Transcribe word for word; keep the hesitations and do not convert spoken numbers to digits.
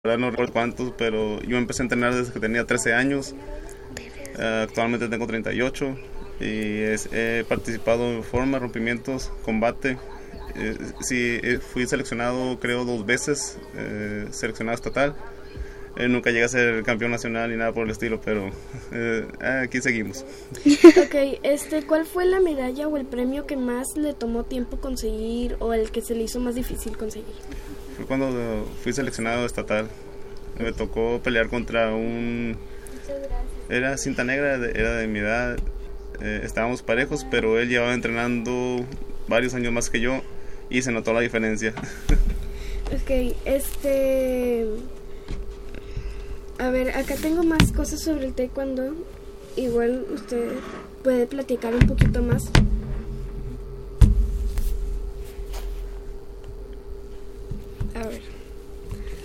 verdad no recuerdo cuántos, pero yo empecé a entrenar desde que tenía trece años. Uh, actualmente tengo treinta y ocho y es, he participado en forma, rompimientos, combate. Eh, sí, fui seleccionado creo dos veces, eh, seleccionado estatal. Eh, nunca llegué a ser campeón nacional ni nada por el estilo, pero eh, aquí seguimos. Ok, este, ¿cuál fue la medalla o el premio que más le tomó tiempo conseguir o el que se le hizo más difícil conseguir? Fue cuando fui seleccionado estatal. Me tocó pelear contra un... Era cinta negra, era de mi edad. Eh, estábamos parejos, pero él llevaba entrenando varios años más que yo y se notó la diferencia. Ok, este... A ver, acá tengo más cosas sobre el taekwondo. Igual usted puede platicar un poquito más. A ver.